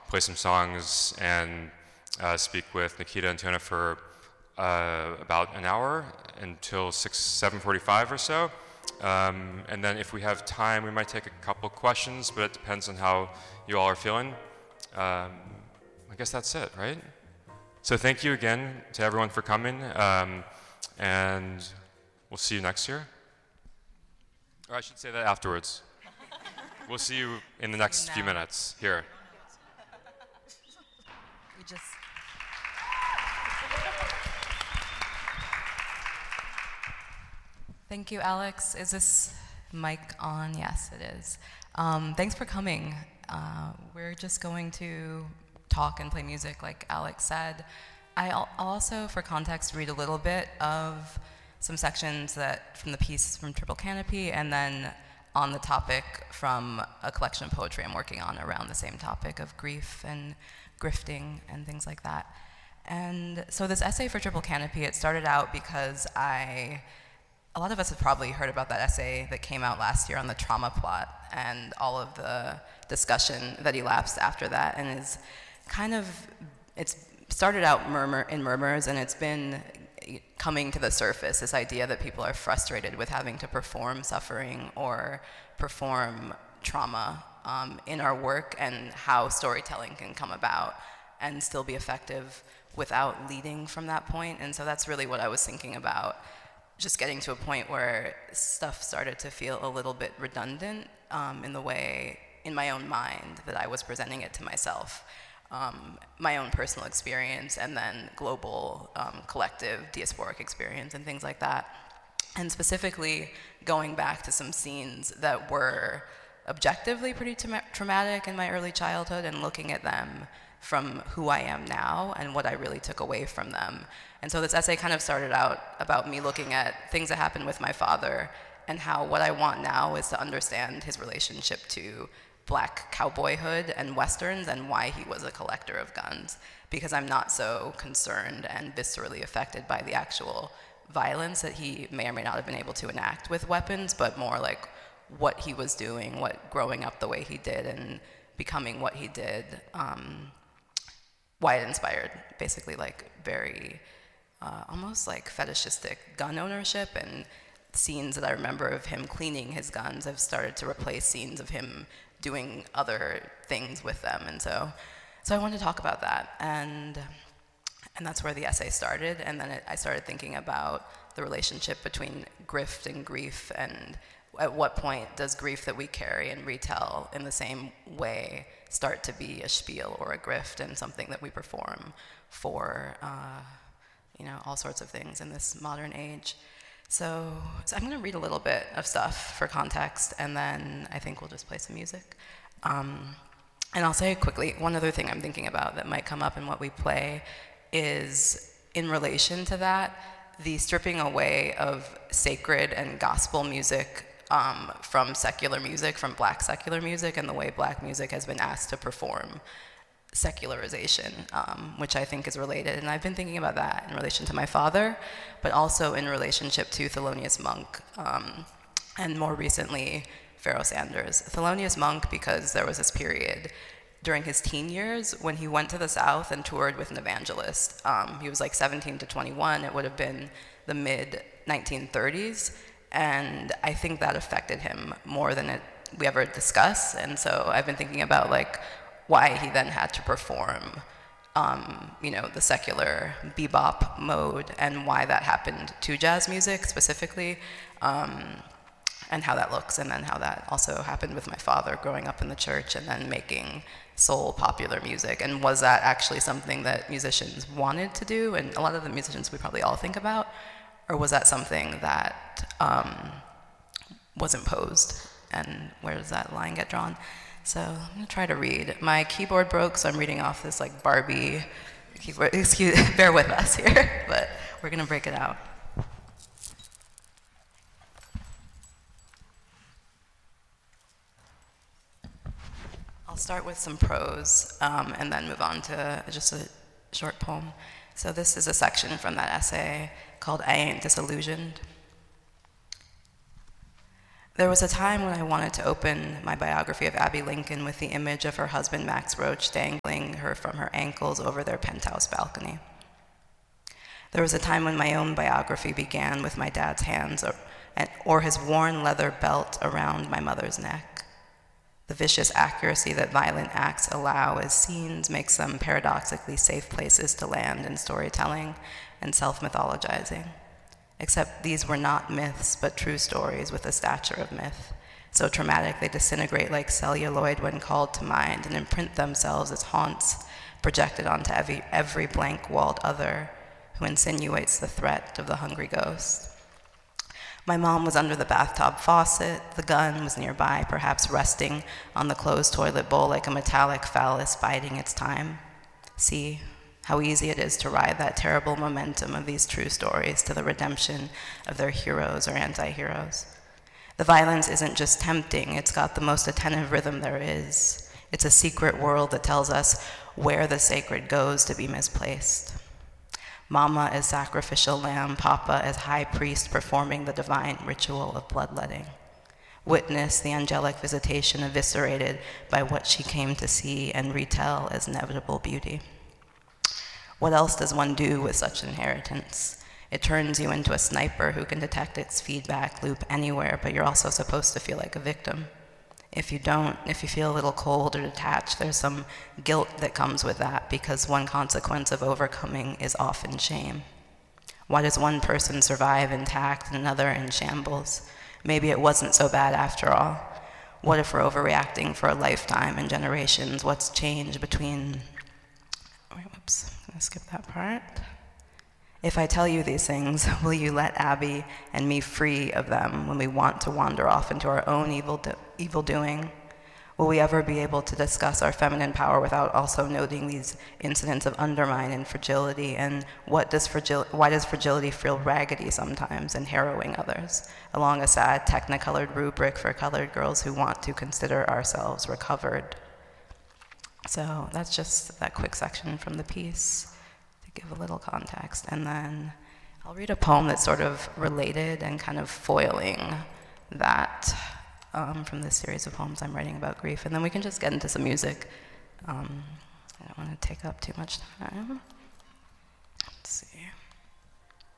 play some songs and speak with Nikita and Tona for about an hour until 7:45 or so. And then if we have time, we might take a couple questions, but it depends on how you all are feeling. I guess that's it, right? So thank you again to everyone for coming, and we'll see you next year. Or I should say that afterwards. We'll see you in the next few minutes here. Thank you, Alex. Is this mic on? Yes, it is. Thanks for coming. We're just going to talk and play music, like Alex said. I'll also, for context, read a little bit of some sections from the piece from Triple Canopy, and then on the topic from a collection of poetry I'm working on around the same topic of grief and grifting and things like that. And so this essay for Triple Canopy, it started out because a lot of us have probably heard about that essay that came out last year on the trauma plot and all of the discussion that elapsed after that, and it's started out in murmurs, and it's been coming to the surface, this idea that people are frustrated with having to perform suffering or perform trauma in our work, and how storytelling can come about and still be effective without leading from that point. And so that's really what I was thinking about, just getting to a point where stuff started to feel a little bit redundant in the way, in my own mind, that I was presenting it to myself. My own personal experience, and then global, collective, diasporic experience, and things like that. And specifically, going back to some scenes that were objectively pretty traumatic in my early childhood, and looking at them from who I am now and what I really took away from them. And so this essay kind of started out about me looking at things that happened with my father, and how what I want now is to understand his relationship to Black cowboyhood and Westerns, and why he was a collector of guns, because I'm not so concerned and viscerally affected by the actual violence that he may or may not have been able to enact with weapons, but more like what he was doing, what growing up the way he did and becoming what he did, why it inspired basically like very almost like fetishistic gun ownership, and scenes that I remember of him cleaning his guns have started to replace scenes of him doing other things with them. And so I wanted to talk about that, and that's where the essay started. And then I started thinking about the relationship between grift and grief, and at what point does grief that we carry and retell in the same way start to be a spiel or a grift, and something that we perform for all sorts of things in this modern age. So I'm going to read a little bit of stuff for context, and then I think we'll just play some music. And I'll say quickly, one other thing I'm thinking about that might come up in what we play is, in relation to that, the stripping away of sacred and gospel music from secular music, from Black secular music, and the way Black music has been asked to perform secularization, which I think is related. And I've been thinking about that in relation to my father, but also in relationship to Thelonious Monk, and more recently, Pharoah Sanders. Thelonious Monk, because there was this period during his teen years when he went to the South and toured with an evangelist. He was like 17 to 21. It would have been the mid-1930s. And I think that affected him more than we ever discuss. And so I've been thinking about like why he then had to perform, the secular bebop mode, and why that happened to jazz music specifically, and how that looks, and then how that also happened with my father growing up in the church and then making soul popular music. And was that actually something that musicians wanted to do, and a lot of the musicians we probably all think about, or was that something that was imposed, and where does that line get drawn? So I'm gonna try to read. My keyboard broke, so I'm reading off this like Barbie keyboard. Bear with us here, but we're gonna break it out. I'll start with some prose, and then move on to just a short poem. So this is a section from that essay called I Ain't Disillusioned. There was a time when I wanted to open my biography of Abby Lincoln with the image of her husband Max Roach dangling her from her ankles over their penthouse balcony. There was a time when my own biography began with my dad's hands or his worn leather belt around my mother's neck. The vicious accuracy that violent acts allow as scenes makes them paradoxically safe places to land in storytelling and self-mythologizing. Except these were not myths, but true stories with the stature of myth, so traumatic they disintegrate like celluloid when called to mind and imprint themselves as haunts projected onto every blank-walled other who insinuates the threat of the hungry ghost. My mom was under the bathtub faucet. The gun was nearby, perhaps resting on the closed toilet bowl like a metallic phallus biding its time. See how easy it is to ride that terrible momentum of these true stories to the redemption of their heroes or anti-heroes. The violence isn't just tempting, it's got the most attentive rhythm there is. It's a secret world that tells us where the sacred goes to be misplaced. Mama as sacrificial lamb, Papa as high priest performing the divine ritual of bloodletting. Witness the angelic visitation eviscerated by what she came to see and retell as inevitable beauty. What else does one do with such inheritance? It turns you into a sniper who can detect its feedback loop anywhere, but you're also supposed to feel like a victim. If you don't, if you feel a little cold or detached, there's some guilt that comes with that because one consequence of overcoming is often shame. Why does one person survive intact and another in shambles? Maybe it wasn't so bad after all. What if we're overreacting for a lifetime and generations? What's changed between... Whoops, I'm gonna skip that part. If I tell you these things, will you let Abby and me free of them when we want to wander off into our own evil doing? Will we ever be able to discuss our feminine power without also noting these incidents of undermine and fragility? And why does fragility feel raggedy sometimes and harrowing others, along a sad technicolored rubric for colored girls who want to consider ourselves recovered? So that's just that quick section from the piece. Give a little context, and then I'll read a poem that's sort of related and kind of foiling that from this series of poems I'm writing about grief, and then we can just get into some music. I don't want to take up too much time. Let's see.